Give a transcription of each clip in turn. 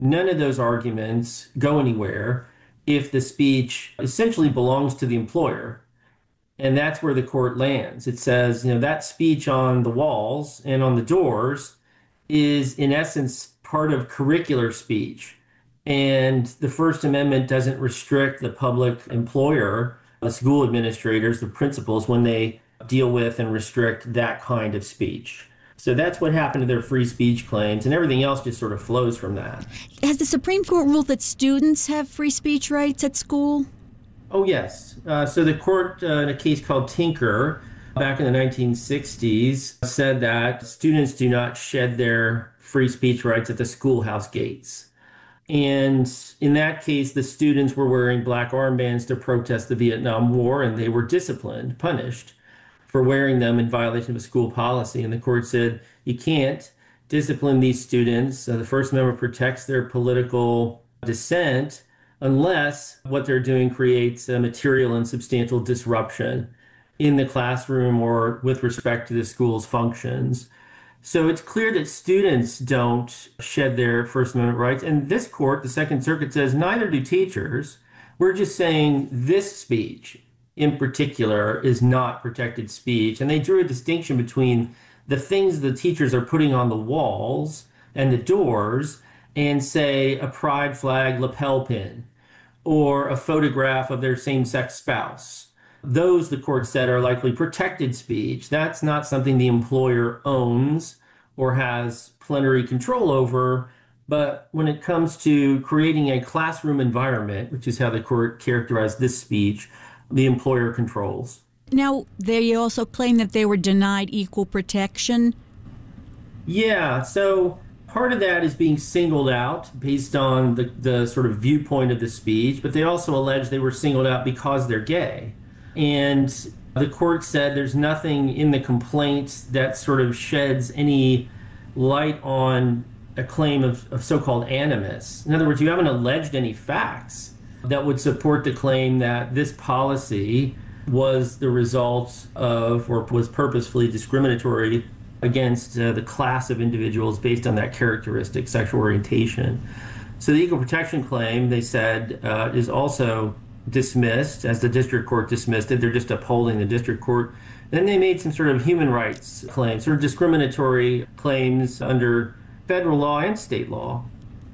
none of those arguments go anywhere if the speech essentially belongs to the employer. And that's where the court lands. It says, that speech on the walls and on the doors is, in essence, part of curricular speech. And the First Amendment doesn't restrict the public employer, the school administrators, the principals, when they deal with and restrict that kind of speech. So that's what happened to their free speech claims, and everything else just sort of flows from that. Has the Supreme Court ruled that students have free speech rights at school? Oh, yes. So the court, in a case called Tinker, back in the 1960s, said that students do not shed their free speech rights at the schoolhouse gates. And in that case, the students were wearing black armbands to protest the Vietnam War, and they were disciplined, punished for wearing them in violation of school policy. And the court said, you can't discipline these students. The First Amendment protects their political dissent unless what they're doing creates a material and substantial disruption in the classroom or with respect to the school's functions. So it's clear that students don't shed their First Amendment rights. And this court, the Second Circuit, says neither do teachers. We're just saying this speech in particular is not protected speech. And they drew a distinction between the things the teachers are putting on the walls and the doors and, say, a pride flag lapel pin or a photograph of their same-sex spouse. Those, the court said, are likely protected speech. That's not something the employer owns or has plenary control over. But when it comes to creating a classroom environment, which is how the court characterized this speech, the employer controls. Now, they also claim that they were denied equal protection. Yeah, so part of that is being singled out based on the sort of viewpoint of the speech, but they also allege they were singled out because they're gay. And the court said there's nothing in the complaint that sort of sheds any light on a claim of so-called animus. In other words, you haven't alleged any facts that would support the claim that this policy was the result of or was purposefully discriminatory against the class of individuals based on that characteristic, sexual orientation. So the equal protection claim, they said, is also dismissed, as the district court dismissed it. They're just upholding the district court. Then they made some sort of human rights claims, sort of discriminatory claims under federal law and state law.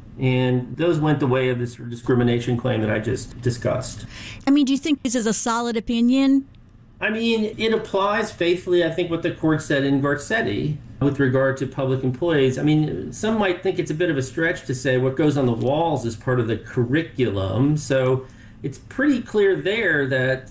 And those went the way of this discrimination claim that I just discussed. I mean, do you think this is a solid opinion? I mean, it applies faithfully, I think, what the court said in Garcetti with regard to public employees. I mean, some might think it's a bit of a stretch to say what goes on the walls is part of the curriculum. So it's pretty clear there that,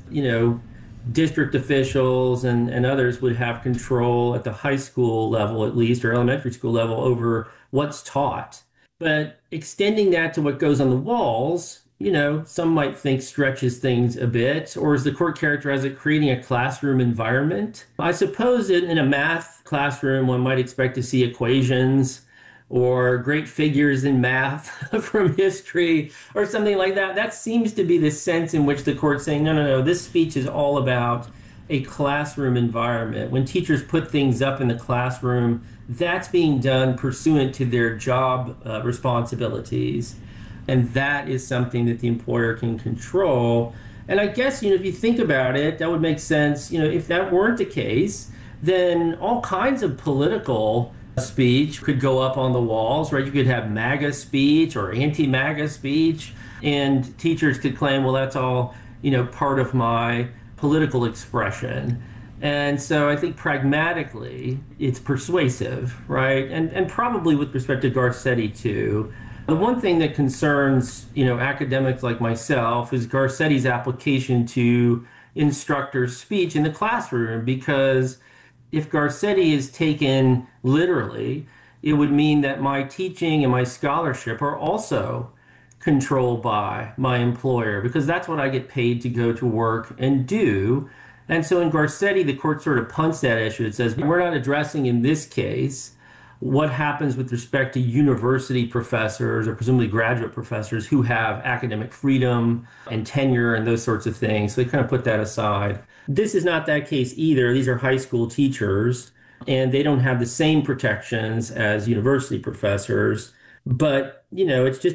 district officials and others would have control at the high school level, at least, or elementary school level, over what's taught. But extending that to what goes on the walls, some might think stretches things a bit, or as the court characterized it, creating a classroom environment. I suppose in a math classroom, one might expect to see equations or great figures in math from history or something like that. That seems to be the sense in which the court's saying, no, this speech is all about a classroom environment. When teachers put things up in the classroom, that's being done pursuant to their job responsibilities. And that is something that the employer can control. And I guess, if you think about it, that would make sense. If that weren't the case, then all kinds of political speech could go up on the walls, right? You could have MAGA speech or anti-MAGA speech, and teachers could claim, well, that's all, part of my political expression. And so I think pragmatically, it's persuasive, right? And probably with respect to Garcetti, too. The one thing that concerns, academics like myself is Garcetti's application to instructors' speech in the classroom, because if Garcetti is taken literally, it would mean that my teaching and my scholarship are also controlled by my employer, because that's what I get paid to go to work and do. And so in Garcetti, the court sort of punts that issue. It says, we're not addressing in this case what happens with respect to university professors or presumably graduate professors who have academic freedom and tenure and those sorts of things. So they kind of put that aside. This is not that case either. These are high school teachers, and they don't have the same protections as university professors. But, it's just